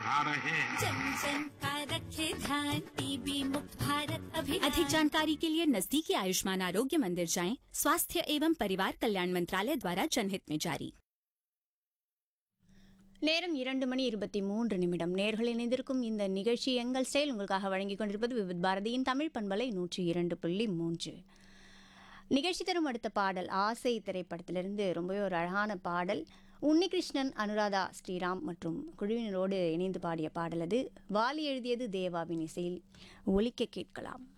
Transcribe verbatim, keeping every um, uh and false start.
बढ़ा रहे हैं। जन जन का रखे ध्यान, टीबी मुक्त भारत अभियान। अधिक जानकारी के लिए नजदीकी आयुष्मान आरोग्य मंदिर जाएं। स्वास्थ्य एवं परिवार कल्याण मंत्रालय द्वारा जनहित में जारी। நேரம் இரண்டு மணி இருபத்தி மூன்று நிமிடம். நேர்கள் இணைந்திருக்கும் இந்த நிகழ்ச்சி எங்கள் ஸ்டைல் உங்களுக்காக வழங்கிக் கொண்டிருப்பது விவித் பாரதியின் தமிழ் பண்பலை நூற்றி இரண்டு புள்ளி மூன்று. நிகழ்ச்சி தரும் அடுத்த பாடல் ஆசை திரைப்படத்திலிருந்து ரொம்பவே ஒரு அழகான பாடல். உன்னிகிருஷ்ணன், அனுராதா ஸ்ரீராம் மற்றும் குழுவினரோடு இணைந்து பாடிய பாடல் அது. வாலி எழுதியது, தேவாவின் இசையில் ஒலிக்க கேட்கலாம்.